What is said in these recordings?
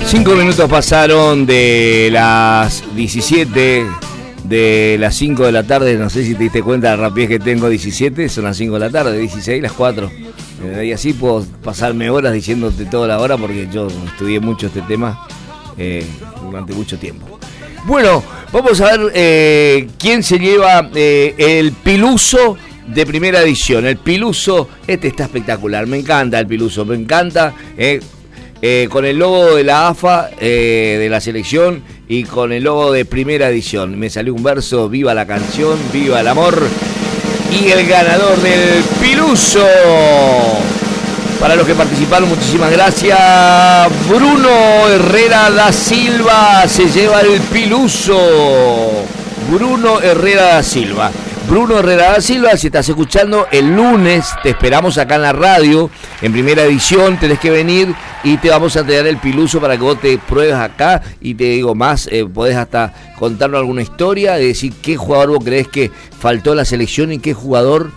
5 minutos pasaron de las 17, de las 5 de la tarde, no sé si te diste cuenta de la rapidez que tengo, 17, son las 5 de la tarde, 16, las 4. Y así puedo pasarme horas diciéndote toda la hora porque yo estudié mucho este tema durante mucho tiempo. Bueno, vamos a ver quién se lleva el Piluso de primera edición. El Piluso, este está espectacular, me encanta el Piluso, me encanta. Con el logo de la AFA, de la selección, y con el logo de primera edición. Me salió un verso: viva la canción, viva el amor. Y el ganador del Piluso, para los que participaron, muchísimas gracias. Bruno Herrera da Silva se lleva el Piluso. Bruno Herrera da Silva. Bruno Herrera da Silva, si estás escuchando, el lunes te esperamos acá en la radio, en primera edición, tenés que venir y te vamos a traer el Piluso para que vos te pruebes acá, y te digo más, podés hasta contarnos alguna historia, de decir qué jugador vos creés que faltó a la selección y qué jugador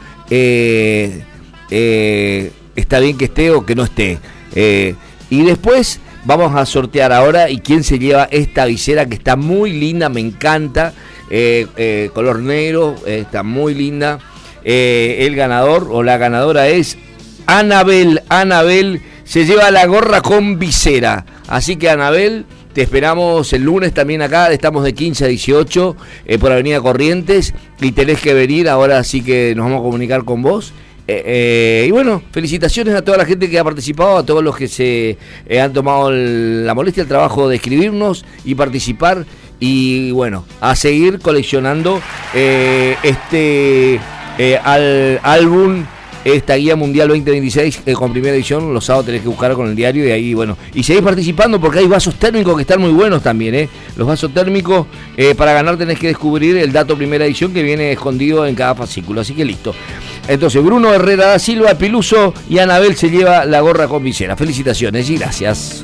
está bien que esté o que no esté. Y después vamos a sortear ahora y quién se lleva esta visera que está muy linda, me encanta. Color negro, está muy linda. El ganador o la ganadora es Anabel. Anabel se lleva la gorra con visera. Así que, Anabel, te esperamos el lunes también acá. Estamos de 15 a 18 por Avenida Corrientes y tenés que venir. Ahora sí que nos vamos a comunicar con vos. Y bueno, felicitaciones a toda la gente que ha participado, a todos los que se han tomado la molestia, el trabajo de escribirnos y participar. Y bueno, a seguir coleccionando este álbum, esta guía mundial 2026 con primera edición. Los sábados tenés que buscar con el diario y ahí, bueno, y seguís participando porque hay vasos térmicos que están muy buenos también, los vasos térmicos. Para ganar tenés que descubrir el dato primera edición que viene escondido en cada fascículo, así que listo. Entonces, Bruno Herrera da Silva, Piluso, y Anabel se lleva la gorra con visera. Felicitaciones y gracias.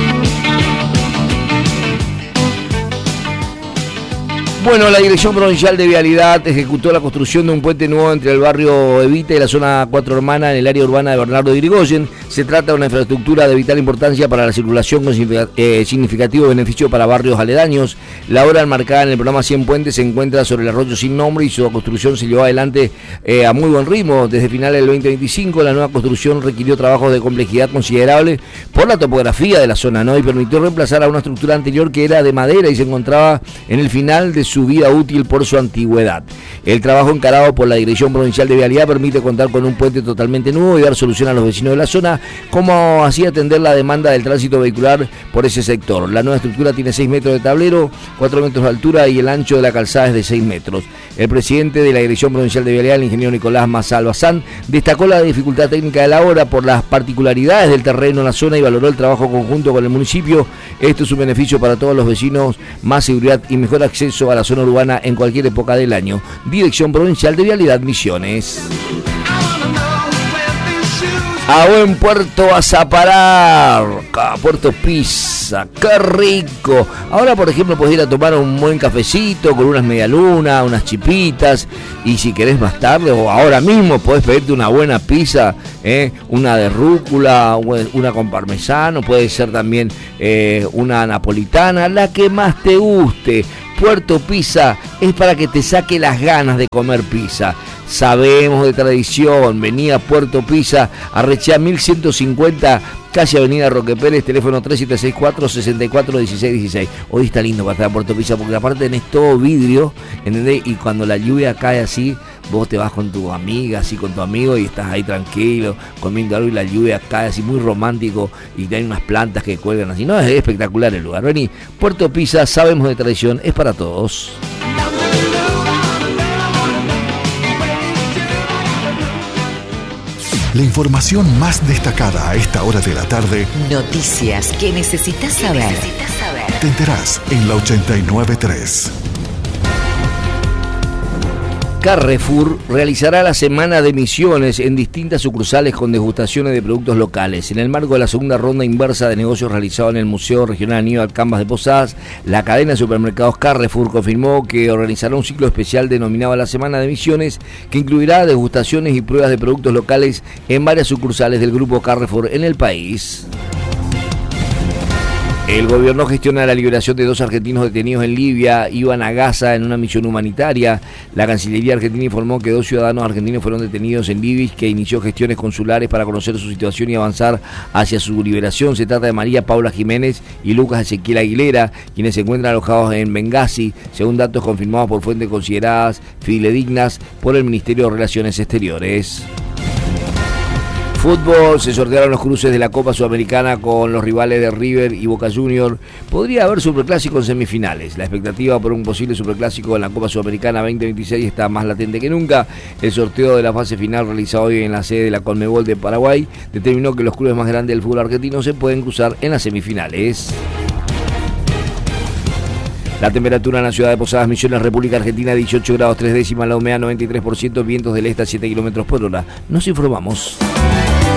Bueno, la Dirección Provincial de Vialidad ejecutó la construcción de un puente nuevo entre el barrio Evita y la zona Cuatro Hermanas en el área urbana de Bernardo de Irigoyen. Se trata de una infraestructura de vital importancia para la circulación con significativo beneficio para barrios aledaños. La obra enmarcada en el programa 100 Puentes se encuentra sobre el arroyo sin nombre y su construcción se llevó adelante a muy buen ritmo. Desde finales del 2025 la nueva construcción requirió trabajos de complejidad considerable por la topografía de la zona, y permitió reemplazar a una estructura anterior que era de madera y se encontraba en el final de su vida útil por su antigüedad. El trabajo encarado por la Dirección Provincial de Vialidad permite contar con un puente totalmente nuevo y dar solución a los vecinos de la zona, como así atender la demanda del tránsito vehicular por ese sector. La nueva estructura tiene 6 metros de tablero, 4 metros de altura y el ancho de la calzada es de 6 metros. El presidente de la Dirección Provincial de Vialidad, el ingeniero Nicolás Mazal Bazán, destacó la dificultad técnica de la obra por las particularidades del terreno en la zona y valoró el trabajo conjunto con el municipio. Esto es un beneficio para todos los vecinos, más seguridad y mejor acceso a la zona urbana en cualquier época del año. Dirección Provincial de Vialidad, Misiones. A buen puerto vas a parar, a Puerto Pisa, qué rico. Ahora, por ejemplo, podés ir a tomar un buen cafecito con unas medialunas, unas chipitas, y si querés más tarde o ahora mismo podés pedirte una buena pizza, una de rúcula, una con parmesano, puede ser también una napolitana, la que más te guste. Puerto Pisa es para que te saque las ganas de comer pizza. Sabemos de tradición. Vení a Puerto Pisa, Arrechea 1150, calle Avenida Roque Pérez, teléfono 3764-641616. Hoy está lindo para estar a Puerto Pisa porque aparte tenés todo vidrio, ¿entendés? Y cuando la lluvia cae así, vos te vas con tu amiga, así con tu amigo, y estás ahí tranquilo, comiendo algo y la lluvia cae así muy romántico y hay unas plantas que cuelgan así. No, es espectacular el lugar. Vení, Puerto Pisa, sabemos de tradición, es para todos. La información más destacada a esta hora de la tarde. Noticias que necesitas saber. Te enterás en la 89.3. Carrefour realizará la semana de misiones en distintas sucursales con degustaciones de productos locales. En el marco de la segunda ronda inversa de negocios realizado en el Museo Regional Aníbal Cambas de Posadas, la cadena de supermercados Carrefour confirmó que organizará un ciclo especial denominado la Semana de Misiones, que incluirá degustaciones y pruebas de productos locales en varias sucursales del grupo Carrefour en el país. El gobierno gestiona la liberación de 2 argentinos detenidos en Libia, iban a Gaza en una misión humanitaria. La Cancillería argentina informó que 2 ciudadanos argentinos fueron detenidos en Libia, que inició gestiones consulares para conocer su situación y avanzar hacia su liberación. Se trata de María Paula Jiménez y Lucas Ezequiel Aguilera, quienes se encuentran alojados en Bengasi, según datos confirmados por fuentes consideradas fidedignas por el Ministerio de Relaciones Exteriores. Fútbol, se sortearon los cruces de la Copa Sudamericana con los rivales de River y Boca Juniors. Podría haber superclásico en semifinales. La expectativa por un posible superclásico en la Copa Sudamericana 2026 está más latente que nunca. El sorteo de la fase final realizado hoy en la sede de la Conmebol de Paraguay determinó que los clubes más grandes del fútbol argentino se pueden cruzar en las semifinales. La temperatura en la ciudad de Posadas Misiones, República Argentina, 18 grados 3 décimas, la humedad 93%, vientos del este a 7 km por hora. Nos informamos.